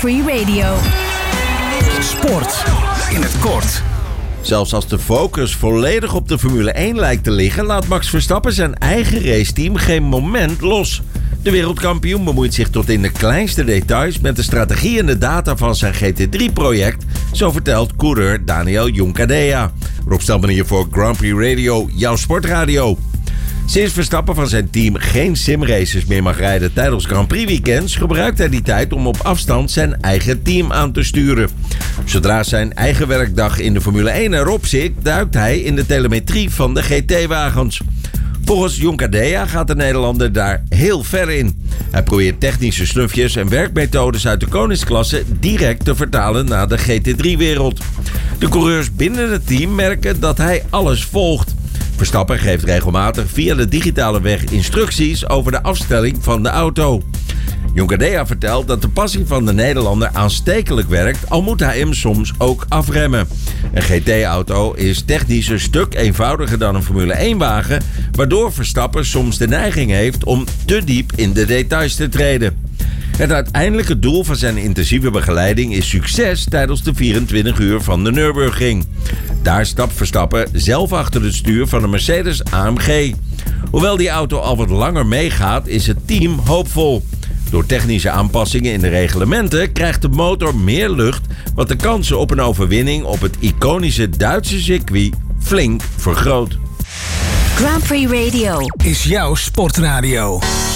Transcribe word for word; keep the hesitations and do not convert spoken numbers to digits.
Prix Radio. Sport in het kort. Zelfs als de focus volledig op de Formule één lijkt te liggen, laat Max Verstappen zijn eigen raceteam geen moment los. De wereldkampioen bemoeit zich tot in de kleinste details met de strategie en de data van zijn G T drie project, zo vertelt coureur Daniel Juncadella. Rob Stelman hier voor Grand Prix Radio, jouw sportradio. Sinds Verstappen van zijn team geen simraces meer mag rijden tijdens Grand Prix weekends, gebruikt hij die tijd om op afstand zijn eigen team aan te sturen. Zodra zijn eigen werkdag in de Formule één erop zit, duikt hij in de telemetrie van de G T-wagens. Volgens Juncadella gaat de Nederlander daar heel ver in. Hij probeert technische snufjes en werkmethodes uit de koningsklasse direct te vertalen naar de G T drie-wereld. De coureurs binnen het team merken dat hij alles volgt. Verstappen geeft regelmatig via de digitale weg instructies over de afstelling van de auto. Juncadella vertelt dat de passie van de Nederlander aanstekelijk werkt, al moet hij hem soms ook afremmen. Een G T-auto is technisch een stuk eenvoudiger dan een Formule één-wagen, waardoor Verstappen soms de neiging heeft om te diep in de details te treden. Het uiteindelijke doel van zijn intensieve begeleiding is succes tijdens de vierentwintig uur van de Nürburgring. Daar stapt Verstappen zelf achter het stuur van een Mercedes A M G. Hoewel die auto al wat langer meegaat, is het team hoopvol. Door technische aanpassingen in de reglementen krijgt de motor meer lucht, wat de kansen op een overwinning op het iconische Duitse circuit flink vergroot. Grand Prix Radio Is jouw sportradio.